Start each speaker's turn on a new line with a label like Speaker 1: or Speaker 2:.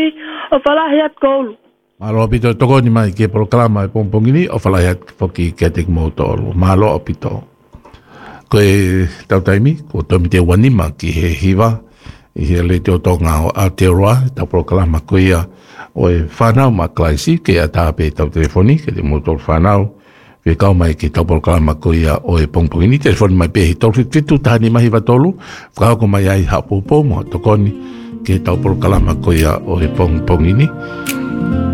Speaker 1: o whalahiat koulu.
Speaker 2: Malo pito toko ni mai ke programa e pompongini o whalahiat foki ke te moto olu. Malo pito. Koe tau taimi, ko tomi te wanima ki he hiva, i he le te o tonga o Aotearoa, tau programa koe ia o e whanau ma klaisi, ke a tāpe tau telefoni, ke te motor whanau, ve kau mai ke tau programa koe ia o e pompongini, telefoni mai pehi tolu, fitu tahani mahi watolu, whakau ko mai ai hapopo, mo tokoni, ke tau programa koe ia o e pompongini.